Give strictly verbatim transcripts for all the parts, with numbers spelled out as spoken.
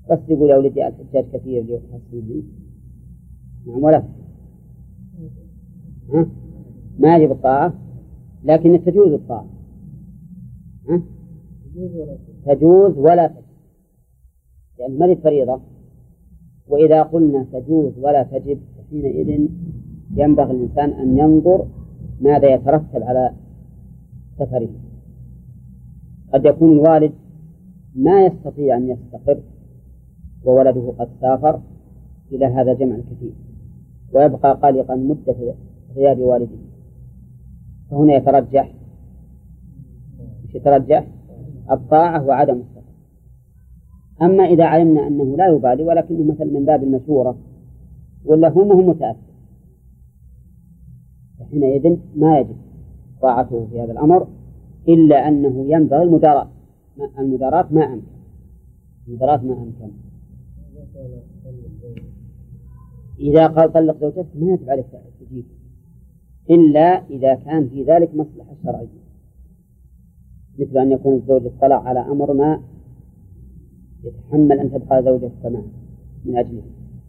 بس يقول يا ولدي الحجاج كثير اليوم حسني نعم ولا ها؟ ما يجب الطاعة لكن تجوز الطاعة ها؟ تجوز ولا تجب يعني ما هي فريضة. وإذا قلنا تجوز ولا تجب حينئذ ينبغي الإنسان أن ينظر ماذا يترتب على سفره. قد يكون الوالد ما يستطيع أن يستقر وولده قد سافر إلى هذا الجمع الكثير ويبقى قلقا مدة غياب والده، فهنا يترجح يترجح الطاعة وعدم السفر. أما إذا علمنا أنه لا يبالي ولكنه مثلا من باب المشورة ولا هم هم متأثر حينئذ ما يجب طاعته في هذا الأمر، إلا أنه ينبغي المداراة المداراة ما أمكن المداراة ما أمكن. إذا قال طلق زوجته ما يجب عليك تجيب إلا إذا كان في ذلك مصلحة شرعية، مثل أن يكون الزوج اطلع على أمر ما يتحمل أن تبقى زوجته معه من أجله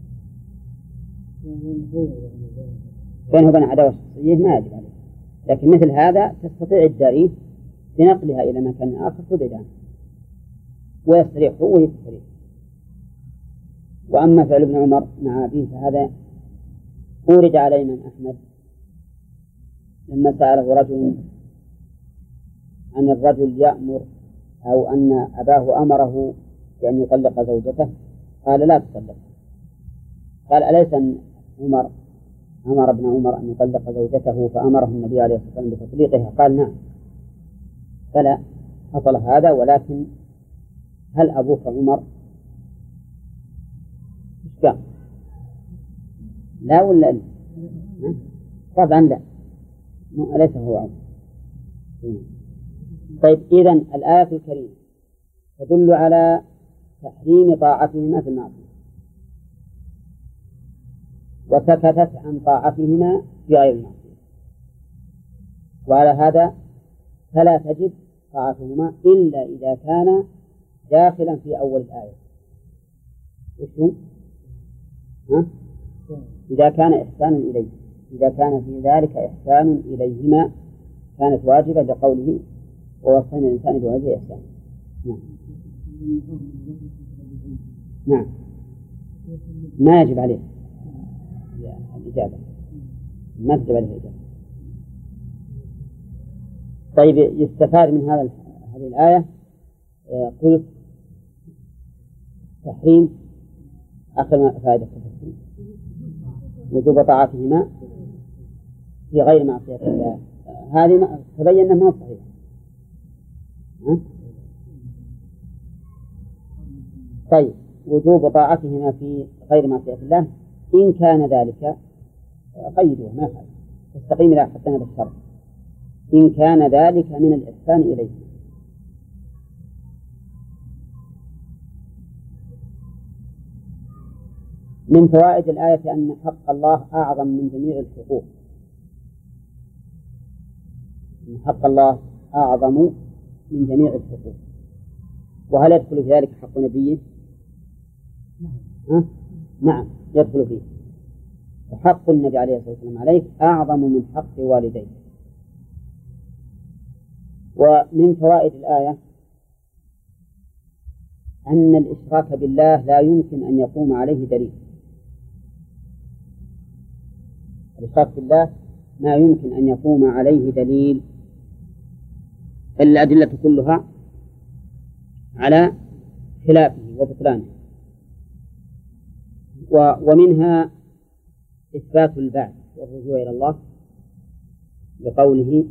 بينه وبين عداوة شخصية ما يجب عليه، لكن مثل هذا تستطيع الداريه بنقلها إلى مكان آخر تبعد عنه ويستريح هو ويستريح. وأما فعل ابن عمر مع أبيه فهذا أورد على الإمام أحمد لما سأله رجل عن الرجل يأمر أو أن أباه أمره بأن يطلق زوجته قال لا تطلق. قال أليس عمر أمر ابن عمر أن يطلق زوجته فأمره النبي عليه الصلاة والسلام بتطليقها؟ قال نعم. فلا حصل هذا، ولكن هل أبوك عمر؟ إيش لا ولا لا؟ طبعا لا، أليس هو عمر. طيب إذن الآية الكريمة تدل على تحريم طاعتهما في المعصية وسكتت عن طاعتهما في غير المعصية، وعلى هذا فلا تجب طاعتهما إلا إذا كان داخلا في أول الآية. وشو؟ ها؟ إذا كان إحسانا إليه، إذا كان في ذلك إحسان إليهما كانت واجبة لقوله ووصينا الإنسان بوالديه إحسانا. نعم نعم ما يجب عليه الإجابة، ما تجب عليه الإجابة. طيب يستفاد من هذا هذه الآية قلت تحريم آخر فائدة التحريم وجوب طاعتهما في غير معصية الله. هذه تبين أنها صحيحة. طيب وجوب طاعتهما في غير معصية الله إن كان ذلك قيدوه ما فعل تستقيم إلى حتى بالشرط إن كان ذلك من الإحسان إليه. من فوائد الآية أن حق الله أعظم من جميع الحقوق، أن حق الله أعظم من جميع الحقوق. وهل يدخل في ذلك حق نبيه؟ أه؟ نعم يدخل فيه. وحق النبي عليه الصلاة والسلام عليك أعظم من حق والديك. ومن فوائد الآية أن الإشراك بالله لا يمكن أن يقوم عليه دليل. الإشراك بالله ما يمكن أن يقوم عليه دليل، الأدلة كلها على خلافه وبطلانه. ومنها إثبات البعث والرجوع إلى الله بقوله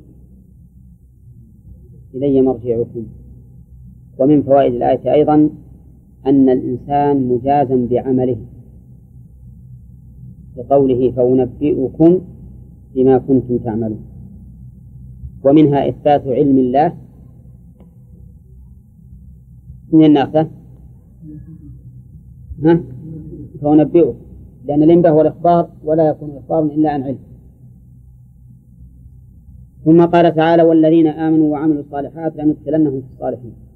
إلي مرجعكم. ومن فوائد الآية أيضا أن الإنسان مجازا بعمله بقوله فأنبئكم بما كنتم تعملون. ومنها إثبات علم الله من الناقة ها فأنبئكم، لأن الإنباء هو الإخبار ولا يكون إخبار إلا عن علم. ثم قال تعالى والذين آمنوا وعملوا الصالحات لندخلنهم في الصالحين.